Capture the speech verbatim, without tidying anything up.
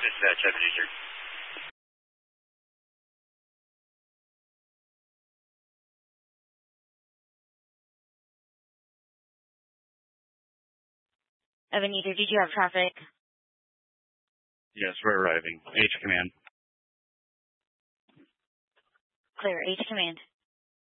Dispatch, Ebenezer. Ebenezer, did you have traffic? Yes, we're arriving. H command. Clear, H command.